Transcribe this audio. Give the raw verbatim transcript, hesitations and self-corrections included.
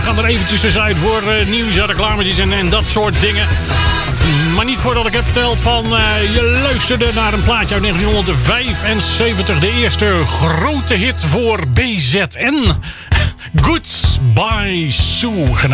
gaan er eventjes tussenuit voor uh, nieuws en reclametjes en, en dat soort dingen. Maar niet voordat ik heb verteld van... Uh, je luisterde naar een plaatje uit negentien vijfenzeventig. De eerste grote hit voor B Z N. Goodbye Sue.